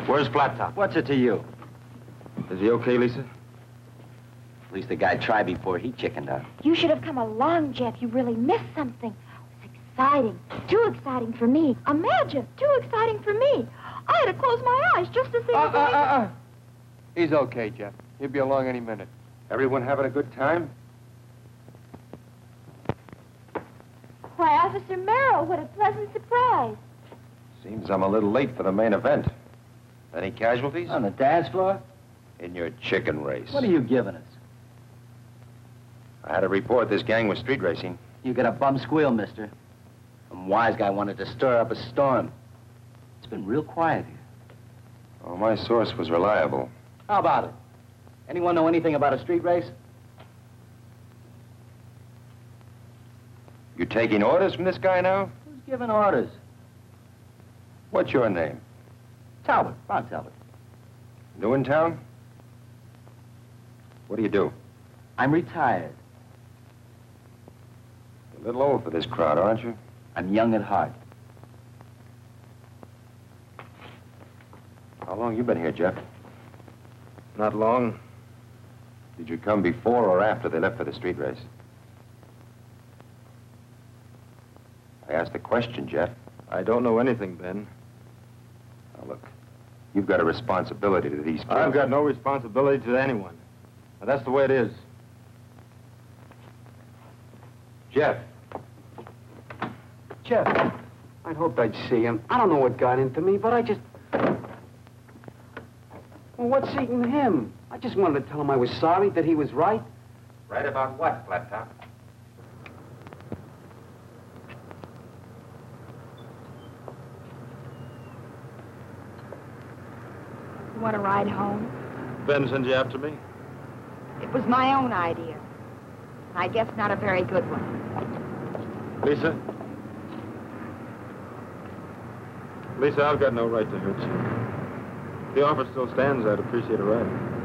Where's Flat Top? What's it to you? Is he okay, Lisa? At least the guy tried before he chickened out. You should have come along, Jeff. You really missed something. It was exciting. Too exciting for me. Imagine, too exciting for me. I had to close my eyes just to see He's okay, Jeff. He'll be along any minute. Everyone having a good time? Why, Officer Merrill, what a pleasant surprise. Seems I'm a little late for the main event. Any casualties? On the dance floor? In your chicken race. What are you giving us? I had a report this gang was street racing. You get a bum squeal, mister. Some wise guy wanted to stir up a storm. It's been real quiet here. Oh, my source was reliable. How about it? Anyone know anything about a street race? You taking orders from this guy now? Who's giving orders? What's your name? Talbot, Ron Talbot. New in town? What do you do? I'm retired. You're a little old for this crowd, aren't you? I'm young at heart. How long you been here, Jeff? Not long. Did you come before or after they left for the street race? I asked a question, Jeff. I don't know anything, Ben. Now, look, you've got a responsibility to these kids. I've got no responsibility to anyone. Now, that's the way it is. Jeff. Jeff, I'd hoped I'd see him. I don't know what got into me, but I just... Well, what's eating him? I just wanted to tell him I was sorry, that he was right. Right about what, Flat Top? You want to ride home? Ben sent you after me? It was my own idea. I guess not a very good one. Lisa? Lisa, I've got no right to hurt you. If the offer still stands, I'd appreciate a ride.